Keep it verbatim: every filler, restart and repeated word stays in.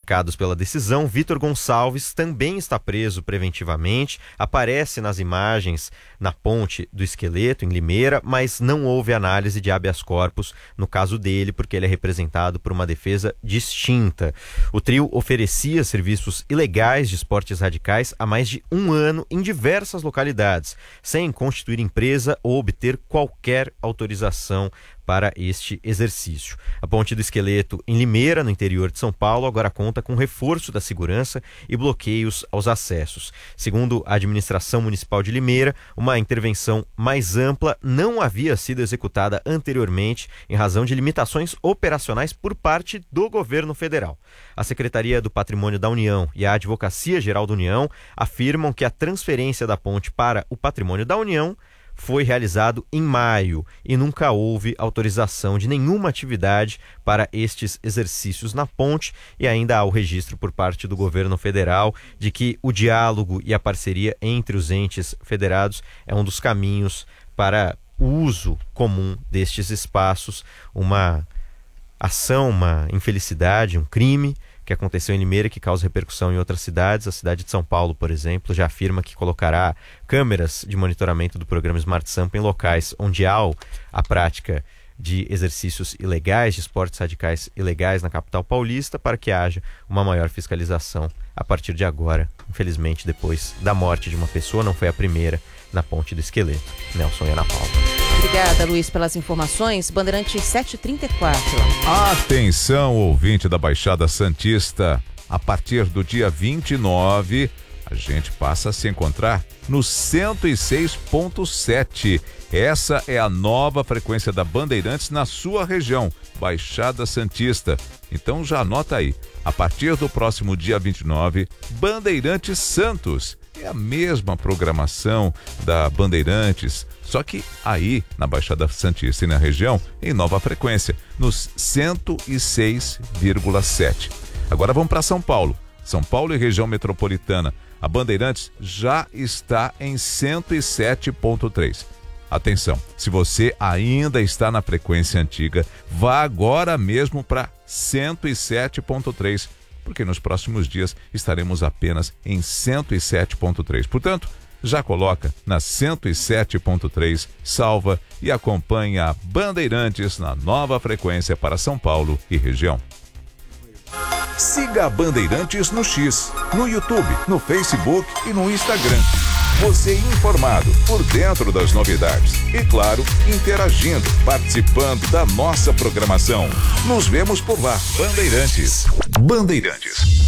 prejudicados pela decisão, Vitor Gonçalves também está preso preventivamente, aparece nas imagens na Ponte do Esqueleto, em Limeira, mas não houve análise de habeas corpus no caso dele, porque ele é representado por uma defesa distinta. O trio oferecia serviços ilegais de esportes radicais há mais de um ano em diversas localidades, sem constituir empresa ou obter qualquer autorização para este exercício. A Ponte do Esqueleto, em Limeira, no interior de São Paulo, agora conta com reforço da segurança e bloqueios aos acessos. Segundo a administração municipal de Limeira, uma intervenção mais ampla não havia sido executada anteriormente em razão de limitações operacionais por parte do governo federal. A Secretaria do Patrimônio da União e a Advocacia Geral da União afirmam que a transferência da ponte para o patrimônio da União foi realizado em maio e nunca houve autorização de nenhuma atividade para estes exercícios na ponte, e ainda há o registro por parte do governo federal de que o diálogo e a parceria entre os entes federados é um dos caminhos para o uso comum destes espaços. Uma ação, uma infelicidade, um crime que aconteceu em Limeira, que causa repercussão em outras cidades. A cidade de São Paulo, por exemplo, já afirma que colocará câmeras de monitoramento do programa Smart Sampa em locais onde há a prática de exercícios ilegais, de esportes radicais ilegais na capital paulista, para que haja uma maior fiscalização a partir de agora. Infelizmente, depois da morte de uma pessoa, não foi a primeira na Ponte do Esqueleto. Nelson e Ana Paula. Obrigada, Luiz, pelas informações. Bandeirantes sete e trinta e quatro. Atenção, ouvinte da Baixada Santista. A partir do dia vinte e nove, a gente passa a se encontrar no cento e seis ponto sete. Essa é a nova frequência da Bandeirantes na sua região, Baixada Santista. Então já anota aí. A partir do próximo dia vinte e nove, Bandeirantes Santos. É a mesma programação da Bandeirantes, só que aí na Baixada Santista e na região, em nova frequência, nos cento e seis vírgula sete. Agora vamos para São Paulo. São Paulo e região metropolitana. A Bandeirantes já está em cento e sete ponto três. Atenção, se você ainda está na frequência antiga, vá agora mesmo para cento e sete ponto três, porque nos próximos dias estaremos apenas em cento e sete ponto três. Portanto, já coloca na cento e sete ponto três, salva e acompanha a Bandeirantes na nova frequência para São Paulo e região. Siga a Bandeirantes no X, no YouTube, no Facebook e no Instagram. Você informado, por dentro das novidades e, claro, interagindo, participando da nossa programação. Nos vemos por lá. Bandeirantes. Bandeirantes.